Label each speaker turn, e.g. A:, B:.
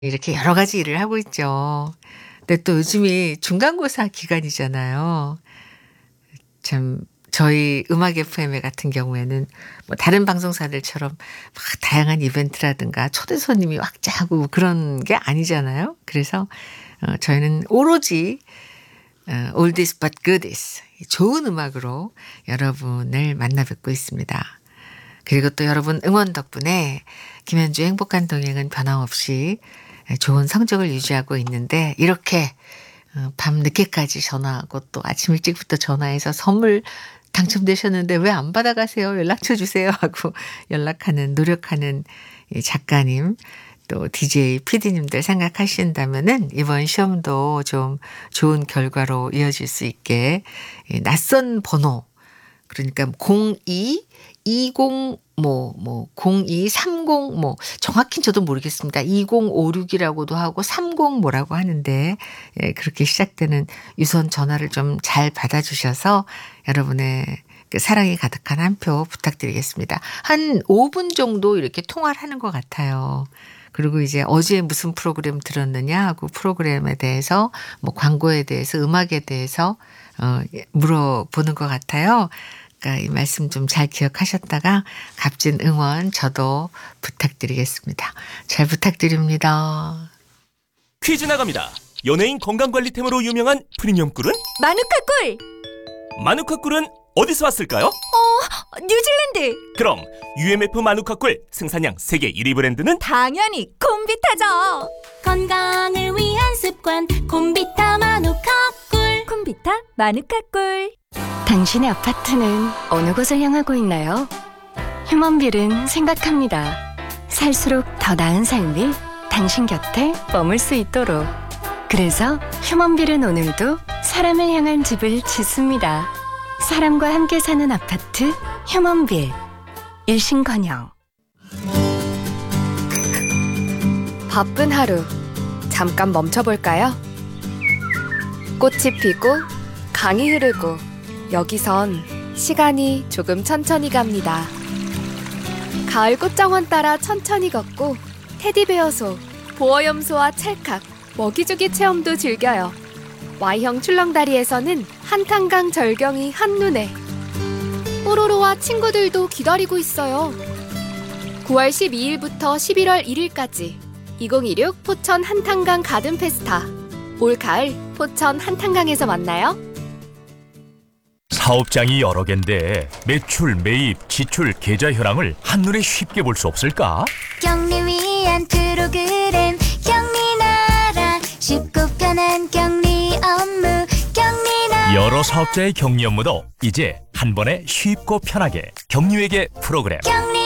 A: 이렇게 여러 가지 일을 하고 있죠. 근데 또 요즘이 중간고사 기간이잖아요. 참 저희 음악 FM 같은 경우에는 뭐 다른 방송사들처럼 막 다양한 이벤트라든가 초대 손님이 확대하고 뭐 그런 게 아니잖아요. 그래서 저희는 오로지 oldies but goodies 좋은 음악으로 여러분을 만나 뵙고 있습니다. 그리고 또 여러분 응원 덕분에 김현주의 행복한 동행은 변함없이 좋은 성적을 유지하고 있는데 이렇게 밤 늦게까지 전화하고 또 아침 일찍부터 전화해서 선물 당첨되셨는데 왜 안 받아가세요? 연락처 주세요 하고 연락하는 노력하는 이 작가님 또 DJ PD님들 생각하신다면은 이번 시험도 좀 좋은 결과로 이어질 수 있게 낯선 번호 그러니까 02 20 02 30 정확히는 저도 모르겠습니다. 2056이라고도 하고 30 뭐라고 하는데 그렇게 시작되는 유선 전화를 좀 잘 받아주셔서 여러분의 그 사랑이 가득한 한 표 부탁드리겠습니다. 한 5분 정도 이렇게 통화를 하는 것 같아요. 그리고 이제 어제 무슨 프로그램 들었느냐 하고 프로그램에 대해서 뭐 광고에 대해서 음악에 대해서 물어보는 것 같아요. 그러니까 이 말씀 좀 잘 기억하셨다가 값진 응원 저도 부탁드리겠습니다. 잘 부탁드립니다.
B: 퀴즈 나갑니다. 연예인 건강관리템으로 유명한 프리미엄 꿀은?
C: 마누카 꿀!
B: 마누카 꿀은 어디서 왔을까요?
C: 뉴질랜드!
B: 그럼 UMF 마누카 꿀 생산량 세계 1위 브랜드는?
C: 당연히 콤비타죠! 건강을 위한 습관 콤비타 마누카 꿀 콤비타 마누카 꿀
D: 당신의 아파트는 어느 곳을 향하고 있나요? 휴먼빌은 생각합니다. 살수록 더 나은 삶이 당신 곁에 머물 수 있도록. 그래서 휴먼빌은 오늘도 사람을 향한 집을 짓습니다. 사람과 함께 사는 아파트 휴먼빌. 일신건영.
E: 바쁜 하루 잠깐 멈춰볼까요? 꽃이 피고 강이 흐르고 여기선 시간이 조금 천천히 갑니다. 가을 꽃정원 따라 천천히 걷고 테디베어 소, 보어염소와 찰칵, 먹이주기 체험도 즐겨요. Y형 출렁다리에서는 한탄강 절경이 한눈에. 뽀로로와 친구들도 기다리고 있어요. 9월 12일부터 11월 1일까지 2026 포천 한탄강 가든 페스타. 올 가을 포천 한탄강에서 만나요.
F: 사업장이 여러 개인데 매출, 매입, 지출, 계좌 현황을 한눈에 쉽게 볼 수 없을까?
G: 격리 위한 프로그램 격리나라 쉽고 편한 격리 업무 격리나라
F: 여러 사업자의 격리 업무도 이제 한 번에 쉽고 편하게 격리회계 프로그램
G: 격리